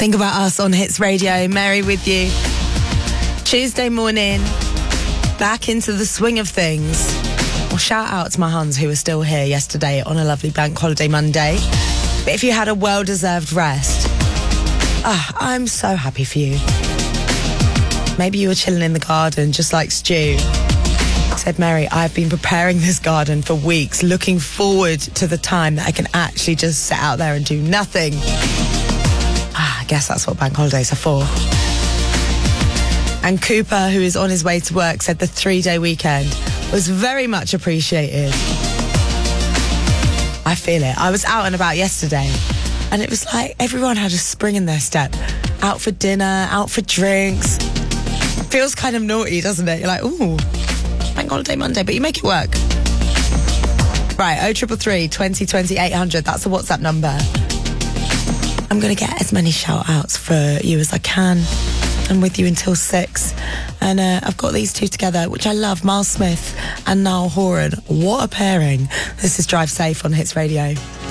Think about us on Hits Radio. Mary with you. Tuesday morning, back into the swing of things. Well, shout out to my Huns who were still here yesterday on a lovely bank holiday Monday. But if you had a well-deserved rest, I'm so happy for you. Maybe you were chilling in the garden just like Stu. Said, Mary, I've been preparing this garden for weeks, looking forward to the time that I can actually just sit out there and do nothing. I guess that's what bank holidays are for. And Cooper, who is on his way to work, said the 3-day weekend was very much appreciated. I feel it. I was out and about yesterday, and it was like everyone had a spring in their step. Out for dinner, out for drinks. Feels kind of naughty, doesn't it? You're like, ooh, bank holiday Monday, but you make it work. Right, 0333 2020 800, that's the WhatsApp number. I'm going to get as many shout-outs for you as I can. I'm with you until 6. And I've got these two together, which I love, Miles Smith and Niall Horan. What a pairing. This is Drive Safe on Hits Radio.